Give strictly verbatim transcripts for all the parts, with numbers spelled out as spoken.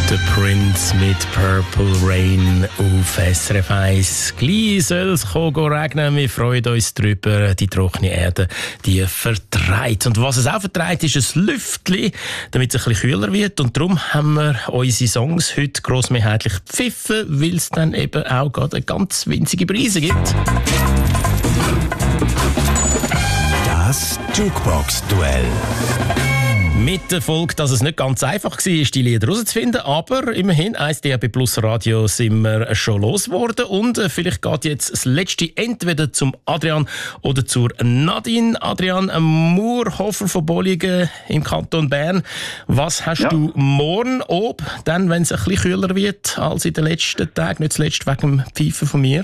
Der Prince mit Purple Rain auf S R F eins. Gleich soll es regnen. Wir freuen uns darüber. Die trockene Erde, die vertreibt. Und was es auch vertreibt, ist ein Lüftchen, damit es ein bisschen kühler wird. Und darum haben wir unsere Songs heute grossmehrheitlich gepfiffen, weil es dann eben auch gerade eine ganz winzige Brise gibt. Das Jukebox-Duell. Mit der Folge, dass es nicht ganz einfach war, die Lieder herauszufinden, aber immerhin, eins D A B Plus Radio sind wir schon losgeworden und äh, vielleicht geht jetzt das Letzte entweder zum Adrian oder zur Nadine. Adrian, ein Murhofer von Bolligen im Kanton Bern. Was hast ja. du morgen ob, dann, wenn es ein bisschen kühler wird als in den letzten Tagen, nicht zuletzt wegen dem Pfeifen von mir?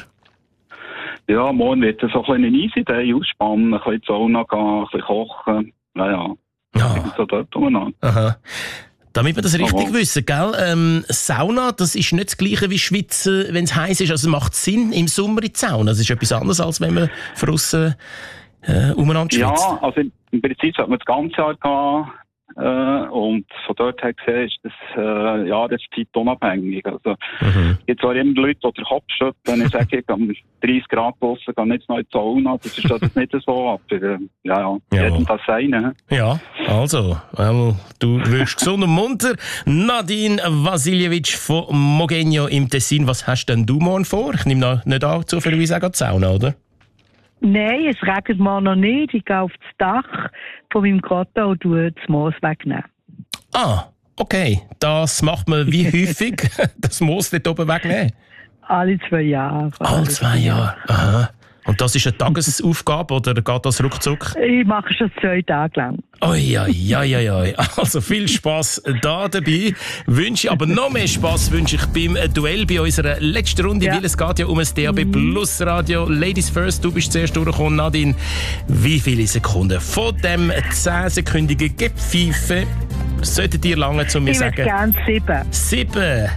Ja, morgen wird es so ein bisschen easy day ausspannen, ein bisschen in die Sauna gehen, ein bisschen kochen, naja. Ja. So dort Aha. Damit wir das richtig Aha. wissen, gell? Ähm, Sauna, das ist nicht das Gleiche wie Schwitzen, wenn es heiß ist. Also es macht Sinn im Sommer in die Sauna. Das ist etwas anderes, als wenn man draussen äh, umeinander schwitzt. Ja, also im Prinzip sollte man das ganze Jahr gehen. Äh, und von dort her gesehen ist das äh, Jahreszeit unabhängig. Also, Mhm. es gibt zwar immer Leute, die den Kopf schütteln, wenn ich sage, ich am dreißig Grad draussen, gehe jetzt noch in die Sauna. Das ist das nicht so, aber äh, ja, ja, Ja. jedem das seine. Ja, also, ähm, du wirst gesund und munter. Nadine Vasiljevic von Mogenio im Tessin. Was hast denn du morgen vor? Ich nehme noch nicht an, zufälligerweise auch die Sauna, oder? Nein, es regnet mir noch nicht. Ich gehe auf das Dach von meinem Grotto und tue das Moos wegnehmen. Ah, okay. Das macht man wie häufig? Das Moos dort oben wegnehmen? Alle zwei Jahre. Alle zwei Jahre. Aha. Und das ist eine Tagesaufgabe oder geht das ruckzuck? Ich mache schon zwei Tage lang. Oi, oi, oi, oi, oi. Also viel Spass da dabei. Wünsche aber noch mehr Spass wünsche ich beim Duell bei unserer letzten Runde, Ja. weil es geht ja um ein D A B Plus Radio. Ladies first, du bist zuerst durchgekommen, Nadine. Wie viele Sekunden von dem zehnsekündigen Gepfeife sollten dir lange, um mir Ich zu würde sagen? gerne sieben. Sieben.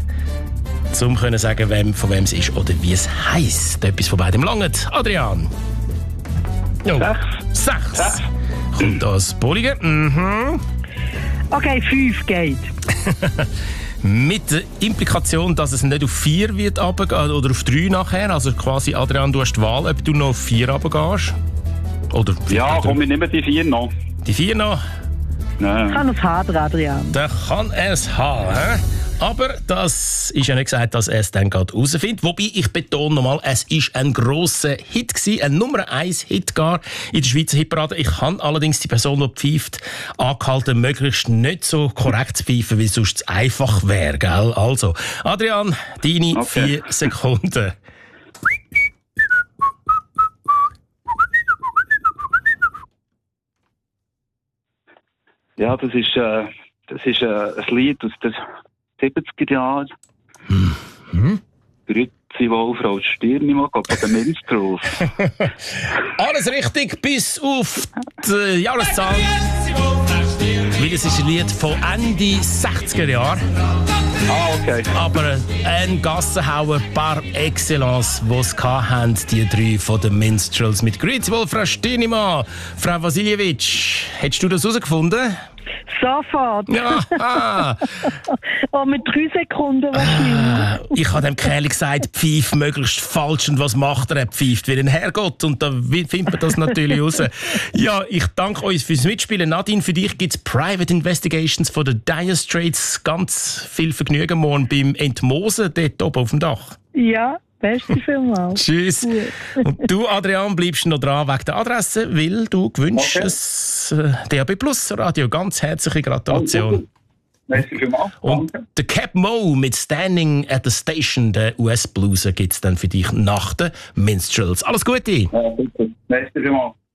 Um können sagen, wem, von wem es ist oder wie es heisst. Etwas von beidem langt. Adrian. Jo. Sechs. Sechs. Sechs. Kommt das Bolligen. Mhm. Okay, fünf geht. Mit der Implikation, dass es nicht auf vier wird runtergehen, oder auf drei nachher. Also quasi, Adrian, du hast die Wahl, ob du noch auf vier runtergehst. Oder Ja, komm, ich nehme die vier noch. die vier noch. Ich Nein. kann es haben, Adrian. Der kann es haben. He? Aber das ist ja nicht gesagt, dass er es dann gerade herausfindet. Wobei, ich betone nochmal, es war ein grosser Hit gewesen, ein Nummer eins Hit gar in der Schweizer Hitparade. Ich habe allerdings die Person, die pfeift, angehalten, möglichst nicht so korrekt zu pfeifen, wie sonst es einfach wäre, gell? Also, Adrian, deine Okay. vier Sekunden. Ja, das ist, äh, das ist äh, ein Lied aus den siebziger Jahren. Mhm. Grüezi wohl, Frau Stirnimann, von den Minstrels. Alles richtig, bis auf die Jahreszahl. Weil es ist ein Lied von Ende sechziger Jahre. Ah, okay. Aber ein Gassenhauer par excellence, die es hatten, die drei von den Minstrels. Mit Grüezi wohl, Frau Stirnimann. Frau Vasiljevic, hättest du das herausgefunden? Sofort. Ja, ah. Oh, mit drei Sekunden wahrscheinlich. Ich habe dem Kerl gesagt, pfeif möglichst falsch. Und was macht er? Er pfeift wie ein Herrgott. Und da findet man das natürlich raus. Ja, ich danke euch fürs Mitspielen. Nadine, für dich gibt es Private Investigations von den Dire Straits. Ganz viel Vergnügen morgen beim Entmosen dort oben auf dem Dach. Ja, beste vielmals. Tschüss. Gut. Und du, Adrian, bleibst noch dran wegen der Adresse, weil du gewünscht Okay. ein äh, D A B Plus Radio. Ganz herzliche Gratulation. Merci vielmals. Und Danke. der Cap Mo mit Standing at the Station, der U S-Blues, gibt es dann für dich nach den Minstrels. Alles Gute! Ja, bitte. Merci vielmals.